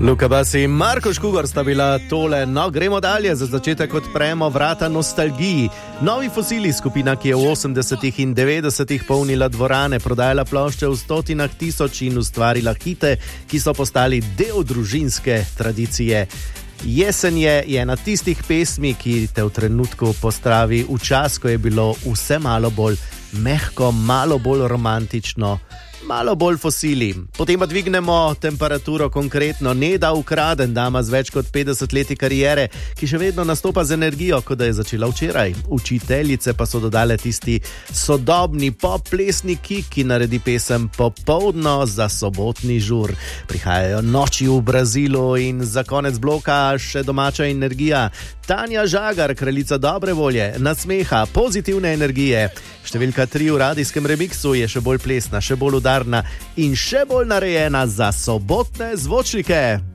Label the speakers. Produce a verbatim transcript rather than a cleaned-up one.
Speaker 1: Luka Basi in Marko Škugor sta bila tole. No, gremo dalje. Za začetek odpremo vrata nostalgiji. Novi Fosili, skupina, ki je v osemdesetih in devetdesetih polnila dvorane, prodajala plošče v stotinah tisoč in ustvarila hite, ki so postali del družinske tradicije. Jesen je ena tistih pesmi, ki te v trenutku postavi v čas, ko je bilo vse malo bolj mehko, malo bolj romantično, malo bolj Fosili. Potem pa dvignemo temperaturo, konkretno Neda Ukraden, dama z več kot petdeset leti kariere, ki še vedno nastopa z energijo, kot da je začela včeraj. Učiteljice pa so dodale tisti sodobni pop-plesni kik, ki naredi pesem popoldno za sobotni žur. Prihajajo noči v Brazilu in za konec bloka še domača energija. Tanja Žagar, kraljica dobre volje, nasmeha, pozitivne energije. Številka tri v radijskem remiksu je še bolj plesna, še bolj udarna in še bolj narejena za sobotne zvočnike.